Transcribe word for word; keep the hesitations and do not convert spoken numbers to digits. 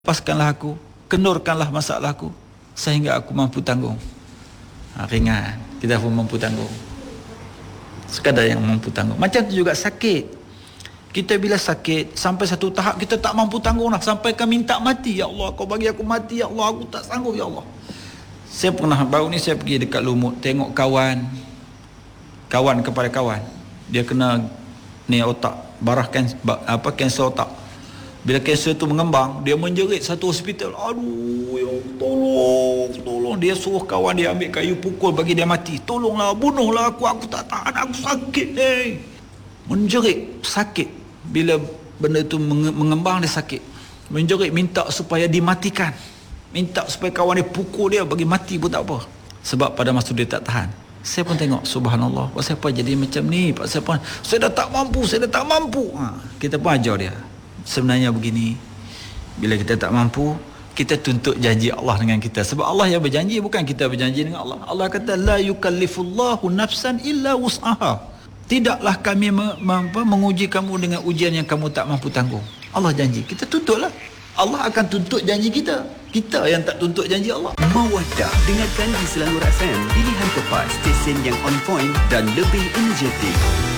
lepaskanlah aku, kendurkanlah masalahku sehingga aku mampu tanggung. Ha, ringan, kita pun mampu tanggung. Sekadar yang mampu tanggung. Macam tu juga sakit. Kita bila sakit sampai satu tahap kita tak mampu tanggung lah, sampai kan minta mati. Ya Allah, kau bagi aku mati. Ya Allah, aku tak sanggup. Ya Allah. Saya pernah baru ni saya pergi dekat Lumut, tengok kawan kawan kepada kawan. Dia kena ni otak, barah kan, apa kanser otak. Bila kanser tu mengembang, dia menjerit satu hospital. Aduh, ya Allah, tolong, tolong. Dia suruh kawan dia ambil kayu pukul bagi dia mati. Tolonglah, bunuhlah aku, aku tak tahan, aku sakit. Hey. Menjerit, sakit. Bila benda tu mengembang, dia sakit. Menjerit, minta supaya dimatikan. Minta supaya kawan dia pukul dia bagi mati pun tak apa. Sebab pada masa dia tak tahan. Saya pun tengok, subhanallah, pasal apa jadi macam ni? Pasal apa? Saya dah tak mampu, saya dah tak mampu. Ha, kita pun ajar dia. Sebenarnya begini, bila kita tak mampu, kita tuntut janji Allah dengan kita. Sebab Allah yang berjanji, bukan kita berjanji dengan Allah. Allah kata, la yukallifullahu nafsan illa wus'aha. Tidaklah kami me, me, menguji kamu dengan ujian yang kamu tak mampu tanggung. Allah janji, kita tuntutlah. Allah akan tuntut janji kita. Kita yang tak tuntut janji Allah. Mawaddah, dengarkan di Selangor F M. Pilihan tepat, stesen yang on point dan lebih energetik.